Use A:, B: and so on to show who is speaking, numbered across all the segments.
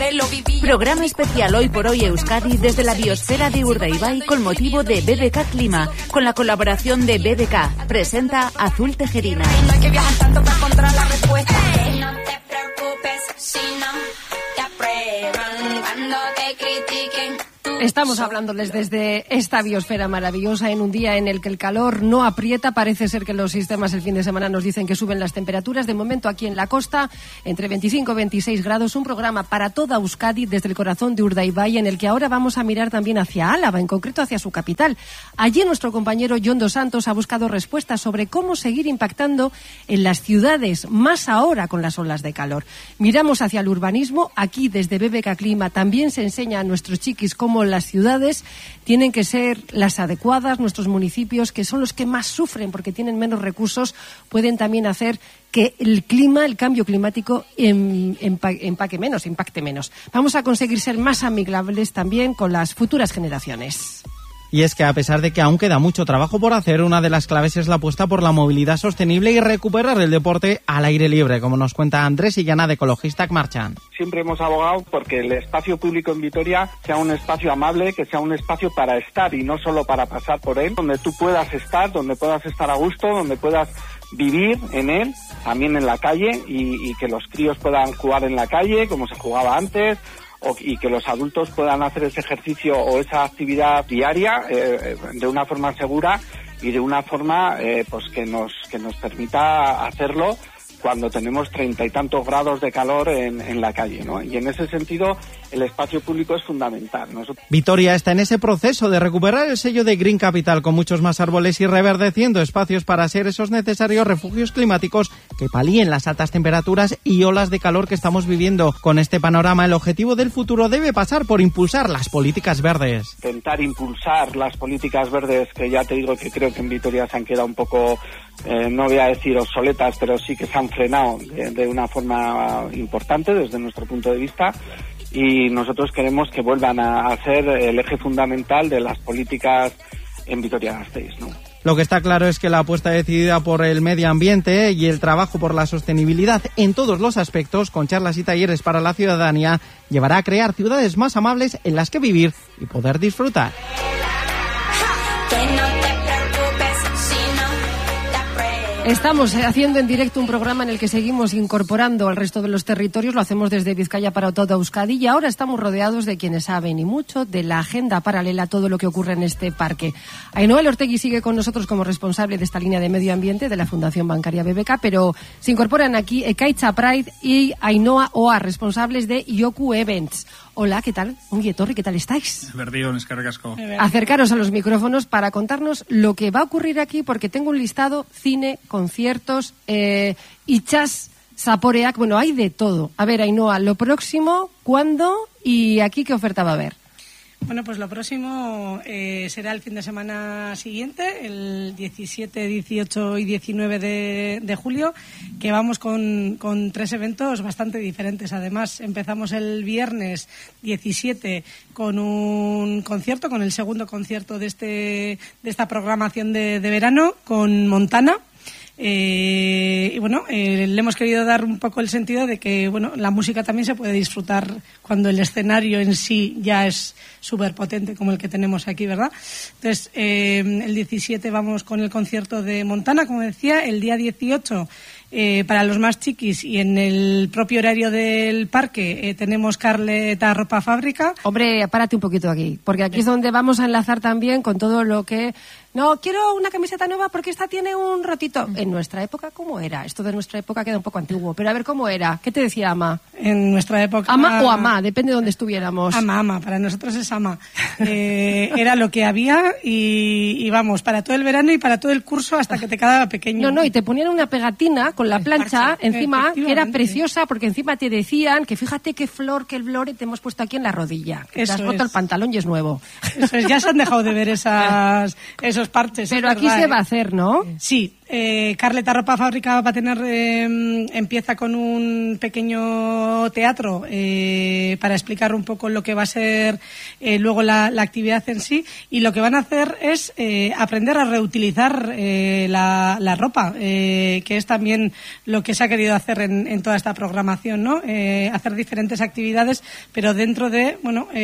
A: lo viví.
B: Programa especial Hoy por Hoy Euskadi desde la biosfera de Urdaibai con motivo de BBK Clima, con la colaboración de BBK. Presenta Azul Tejerina.
A: No hay que viajar tanto para encontrar la respuesta. No te preocupes si no te aprueban cuando te critiquen.
C: Estamos hablándoles desde esta biosfera maravillosa en un día en el que el calor no aprieta. Parece ser que los sistemas el fin de semana nos dicen que suben las temperaturas. De momento aquí en la costa, entre 25 y 26 grados. Un programa para toda Euskadi desde el corazón de Urdaibai, en el que ahora vamos a mirar también hacia Álava, en concreto hacia su capital. Allí nuestro compañero Jon dos Santos ha buscado respuestas sobre cómo seguir impactando en las ciudades, más ahora con las olas de calor. Miramos hacia el urbanismo. Aquí desde BBK Clima también se enseña a nuestros chiquis cómo las ciudades tienen que ser las adecuadas. Nuestros municipios, que son los que más sufren porque tienen menos recursos, pueden también hacer que el clima, el cambio climático impacte menos. Vamos a conseguir ser más amigables también con las futuras generaciones.
D: Y es que a pesar de que aún queda mucho trabajo por hacer, una de las claves es la apuesta por la movilidad sostenible y recuperar el deporte al aire libre, como nos cuenta Andrés Illana de Ecologistak Marchan.
E: Siempre hemos abogado porque el espacio público en Vitoria sea un espacio amable, que sea un espacio para estar y no solo para pasar por él, donde tú puedas estar a gusto, donde puedas vivir en él, también en la calle, y que los críos puedan jugar en la calle como se jugaba antes, y que los adultos puedan hacer ese ejercicio o esa actividad diaria de una forma segura y de una forma pues que nos permita hacerlo cuando tenemos 30 y tantos grados de calor en la calle, ¿no? Y en ese sentido el espacio público es fundamental.
D: Vitoria está en ese proceso de recuperar el sello de Green Capital, con muchos más árboles y reverdeciendo espacios para ser esos necesarios refugios climáticos que palíen las altas temperaturas y olas de calor que estamos viviendo. Con este panorama, el objetivo del futuro debe pasar por impulsar las políticas verdes.
E: Intentar impulsar las políticas verdes, que ya te digo que creo que en Vitoria se han quedado un poco, no voy a decir obsoletas, pero sí que se han frenado de una forma importante desde nuestro punto de vista, y nosotros queremos que vuelvan a ser el eje fundamental de las políticas en Vitoria-Gasteiz, ¿no?
D: Lo que está claro es que la apuesta decidida por el medio ambiente y el trabajo por la sostenibilidad en todos los aspectos, con charlas y talleres para la ciudadanía, llevará a crear ciudades más amables en las que vivir y poder disfrutar.
C: Estamos haciendo en directo un programa en el que seguimos incorporando al resto de los territorios. Lo hacemos desde Vizcaya para toda Euskadi, y ahora estamos rodeados de quienes saben y mucho de la agenda paralela, todo lo que ocurre en este parque. Ainhoa Elortegui sigue con nosotros como responsable de esta línea de medio ambiente de la Fundación Bancaria BBK, pero se incorporan aquí Ekaitza Pride y Ainhoa Oa, responsables de Yoku Events. Hola, ¿qué tal? Ongi etorri, ¿qué tal estáis?
F: Berdion, eskerrik asko.
C: Acercaros a los micrófonos para contarnos lo que va a ocurrir aquí, porque tengo un listado: cine, conciertos, itxas, zaporeak, bueno, hay de todo. A ver, Ainhoa, lo próximo, ¿cuándo y aquí qué oferta va a haber?
G: Bueno, pues lo próximo será el fin de semana siguiente, el 17, 18 y 19 de julio, que vamos con 3 eventos bastante diferentes. Además, empezamos el viernes 17 con un concierto, con el segundo concierto de esta programación de verano, con Montana. Y bueno, le hemos querido dar un poco el sentido de que bueno, la música también se puede disfrutar cuando el escenario en sí ya es súper potente, como el que tenemos aquí, ¿verdad? Entonces, el 17 vamos con el concierto de Montana, como decía. El día 18 para los más chiquis, y en el propio horario del parque tenemos Carleta Ropa Fábrica.
C: Hombre, párate un poquito aquí, porque aquí es donde vamos a enlazar también con todo lo que... No, quiero una camiseta nueva porque esta tiene un rotito. En nuestra época, ¿cómo era? Esto de nuestra época queda un poco antiguo, pero a ver, ¿cómo era? ¿Qué te decía Ama?
G: En nuestra época...
C: Ama o Ama, depende de donde estuviéramos.
G: Ama, para nosotros es Ama. Era lo que había y vamos, para todo el verano y para todo el curso hasta que te quedaba pequeño.
C: No, y te ponían una pegatina con la plancha encima, que era preciosa, porque encima te decían que fíjate qué flor, que el flore te hemos puesto aquí en la rodilla. Que te has roto el pantalón y es nuevo.
G: Eso es, ya se han dejado de ver esos partes.
C: Pero aquí se va a hacer, ¿no?
G: Sí, Carleta Ropa Fábrica va a tener, empieza con un pequeño teatro para explicar un poco lo que va a ser luego la actividad en sí, y lo que van a hacer es aprender a reutilizar la ropa, que es también lo que se ha querido hacer en toda esta programación, ¿no? Hacer diferentes actividades, pero dentro de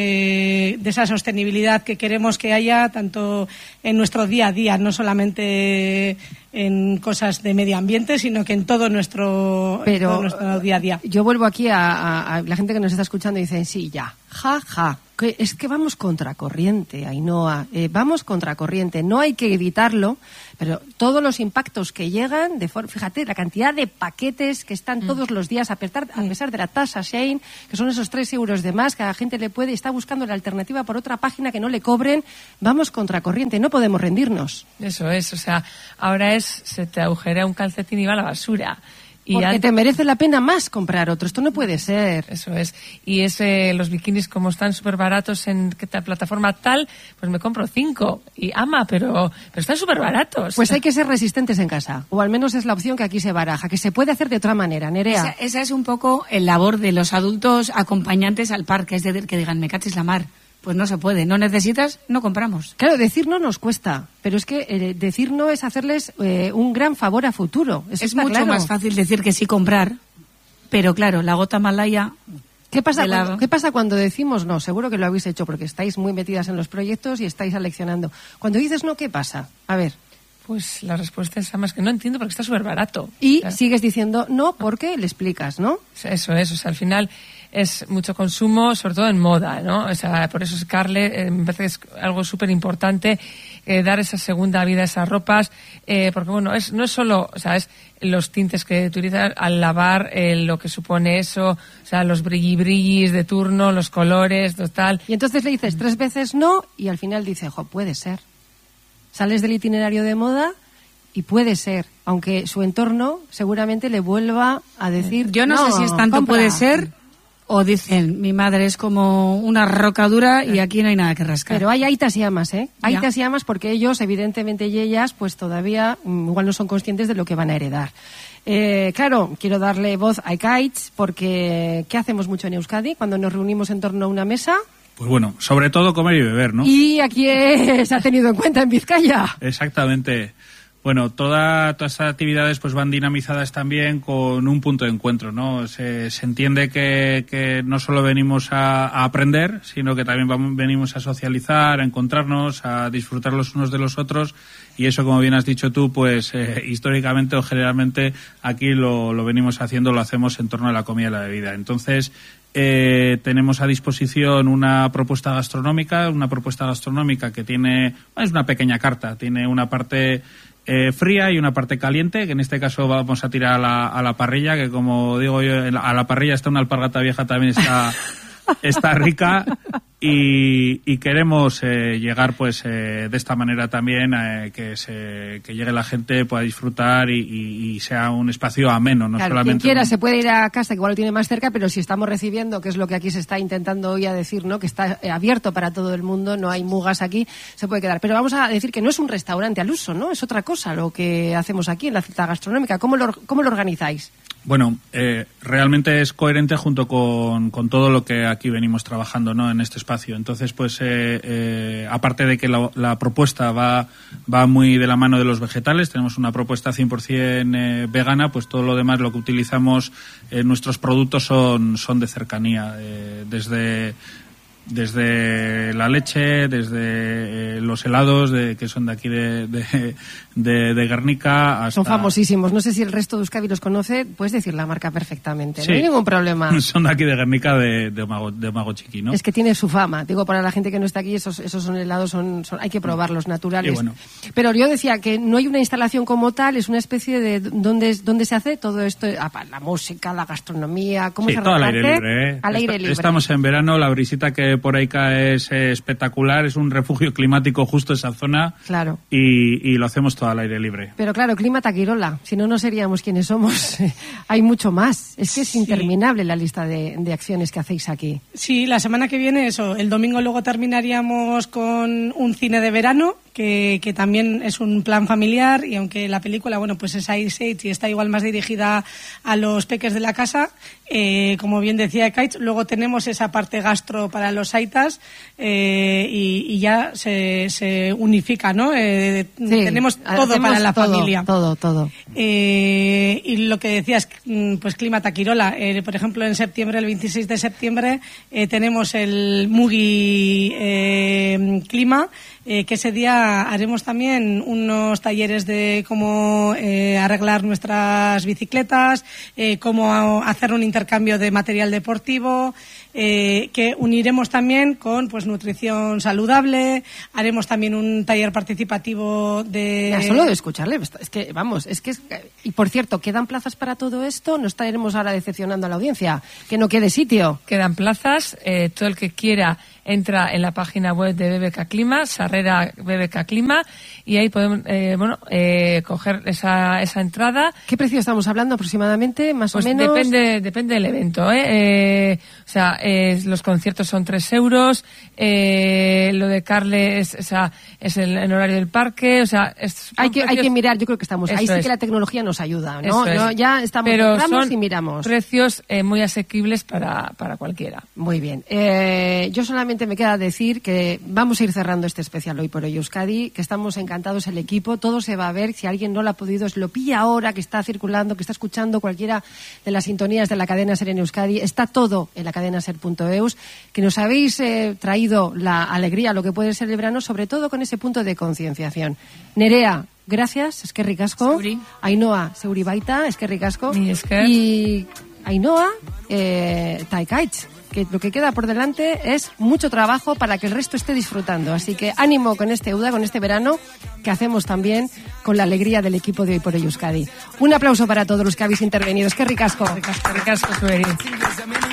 G: esa sostenibilidad que queremos que haya tanto en nuestro día a día, no solamente en cosas de medio ambiente, sino que en todo nuestro día a día.
C: Yo vuelvo aquí a la gente que nos está escuchando y dicen, sí, ya, ja, que es que vamos contracorriente, Ainhoa, vamos contracorriente, no hay que evitarlo, pero todos los impactos que llegan, fíjate, la cantidad de paquetes que están todos los días, a pesar de la tasa Shein, que son esos 3 euros de más, que a la gente le puede, está buscando la alternativa por otra página que no le cobren, vamos contracorriente, no podemos rendirnos.
F: Eso es, o sea, ahora se te agujera un calcetín y va a la basura.
C: Porque te merece la pena más comprar otro. Esto no puede ser.
F: Eso es. Y los bikinis, como están súper baratos en plataforma tal, pues me compro 5. Y pero están súper baratos.
C: Pues hay que ser resistentes en casa. O al menos es la opción que aquí se baraja, que se puede hacer de otra manera, Nerea.
H: Esa es un poco el labor de los adultos acompañantes al parque. Es decir, que digan, me cachis la mar. Pues no se puede. No necesitas, no compramos.
C: Claro, decir no nos cuesta, pero es que decir no es hacerles un gran favor a futuro.
H: Es mucho más fácil decir que sí comprar, pero claro, la gota malaya...
C: ¿Qué pasa cuando decimos no? Seguro que lo habéis hecho porque estáis muy metidas en los proyectos y estáis seleccionando. Cuando dices no, ¿qué pasa? A ver.
F: Pues la respuesta es más que no entiendo porque está súper barato.
C: Y sigues diciendo no porque le explicas, ¿no?
F: Eso es, o sea, al final es mucho consumo, sobre todo en moda, ¿no? O sea, por eso es me parece que es algo súper importante dar esa segunda vida a esas ropas, porque bueno, no es solo, o sea, es los tintes que utilizan al lavar, lo que supone eso, o sea, los brillis de turno, los colores, total.
C: Y entonces le dices 3 veces no y al final dice, puede ser. Sales del itinerario de moda y puede ser, aunque su entorno seguramente le vuelva a decir...
H: Yo no sé si es tanto compra. Puede ser o dicen, mi madre es como una roca dura y aquí no hay nada que rascar.
C: Pero hay aitas y amas, Aitas y amas porque ellos, evidentemente, y ellas, pues todavía igual no son conscientes de lo que van a heredar. Claro, quiero darle voz a Ekaitz porque ¿qué hacemos mucho en Euskadi cuando nos reunimos en torno a una mesa?
I: Pues bueno, sobre todo comer y beber, ¿no?
C: ¿Y aquí se ha tenido en cuenta en Vizcaya?
I: Exactamente. Bueno, todas estas actividades pues van dinamizadas también con un punto de encuentro, ¿no? Se entiende que no solo venimos a aprender, sino que también venimos a socializar, a encontrarnos, a disfrutar los unos de los otros, y eso, como bien has dicho tú, pues históricamente o generalmente aquí lo venimos haciendo, lo hacemos en torno a la comida y la bebida. Entonces, tenemos a disposición una propuesta gastronómica que tiene, es una pequeña carta, tiene una parte fría y una parte caliente, que en este caso vamos a tirar a la parrilla, que como digo yo, a la parrilla está una alpargata vieja, también está rica, y queremos llegar pues de esta manera también que llegue la gente, pueda disfrutar y sea un espacio ameno, no solamente...
C: Quien quiera se puede ir a casa, que igual lo tiene más cerca, pero si estamos recibiendo, que es lo que aquí se está intentando hoy a decir, ¿no? Que está abierto para todo el mundo, no hay mugas aquí, se puede quedar. Pero vamos a decir que no es un restaurante al uso, ¿no? Es otra cosa lo que hacemos aquí en la cita gastronómica. ¿Cómo lo organizáis?
I: Bueno, realmente es coherente junto con todo lo que aquí venimos trabajando, ¿no? En este espacio. Entonces, pues, aparte de que la propuesta va muy de la mano de los vegetales, tenemos una propuesta 100% vegana, pues todo lo demás, lo que utilizamos, nuestros productos son de cercanía, desde la leche, desde los helados que son de aquí de Guernica hasta...
C: Son famosísimos. No sé si el resto de Euskadi los conoce. Puedes decir la marca perfectamente.
I: Sí.
C: No hay ningún problema.
I: Son de aquí de Guernica, de Omago Chiqui, ¿no?
C: Es que tiene su fama. Digo, para la gente que no está aquí, esos son helados, hay que probarlos, naturales.
I: Bueno.
C: Pero yo decía que no hay una instalación como tal, es una especie de... ¿Dónde se hace todo esto? La música, la gastronomía... ¿Cómo se
I: todo al aire libre,
C: Al aire libre.
I: Estamos en verano, la brisita que por ahí cae es espectacular, es un refugio climático justo esa zona.
C: Claro.
I: Y lo hacemos todo al aire libre.
C: Pero claro, clima taquirola, si no, no seríamos quienes somos. Hay mucho más. Es que es interminable la lista de acciones que hacéis aquí.
G: Sí, la semana que viene, el domingo luego terminaríamos con un cine de verano, que también es un plan familiar, y aunque la película, bueno, pues es Ice Age y está igual más dirigida a los peques de la casa, como bien decía Kaitz, luego tenemos esa parte gastro para los aitas, y ya se unifica, ¿no? Tenemos todo para la familia.
C: Todo.
G: Y lo que decías, pues Clima Taquirola, por ejemplo, en septiembre, el 26 de septiembre, tenemos el Mugi Clima, que ese día haremos también unos talleres de cómo arreglar nuestras bicicletas, cómo hacer un intercambio de material deportivo, que uniremos también con pues nutrición saludable, haremos también un taller participativo de...
C: Ya, solo de escucharle, y por cierto, ¿quedan plazas para todo esto? No estaremos ahora decepcionando a la audiencia, que no quede sitio.
F: Quedan plazas, todo el que quiera entra en la página web de BBK Clima, Sarrera BBK Clima, y ahí podemos coger esa entrada.
C: ¿Qué precio estamos hablando aproximadamente, más o menos?
F: Depende del evento, los conciertos son 3 euros, lo de Carle es el horario del parque,
C: hay que mirar, yo creo que estamos ahí, sí que la tecnología nos ayuda, ¿no? Ya estamos, entramos y miramos.
F: Precios muy asequibles para cualquiera.
C: Muy bien. Yo solamente me queda decir que vamos a ir cerrando este especial Hoy por Hoy Euskadi, que estamos encantados el equipo, todo se va a ver, si alguien no lo ha podido, se lo pilla ahora, que está circulando, que está escuchando cualquiera de las sintonías de la cadena SER en Euskadi, está todo en la cadena SER.eus, que nos habéis traído la alegría, lo que puede ser el verano, sobre todo con ese punto de concienciación. Nerea, gracias, eskerrik asko.
H: Seuri.
C: Ainhoa, seuri baita, eskerrik asko.
F: Y
C: Ainhoa, Taikaitz, que lo que queda por delante es mucho trabajo para que el resto esté disfrutando. Así que ánimo con este UDA, con este verano, que hacemos también con la alegría del equipo de Hoy por Hoy Euskadi. Un aplauso para todos los que habéis intervenido. Es que ricasco.
F: Ricasco, Sueri.